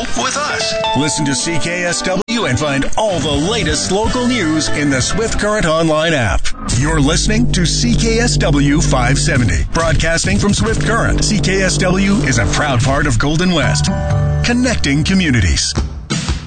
with us. Listen to CKSW and find all the latest local news in the Swift Current online app. You're listening to CKSW 570, broadcasting from Swift Current. CKSW is a proud part of Golden West, connecting communities.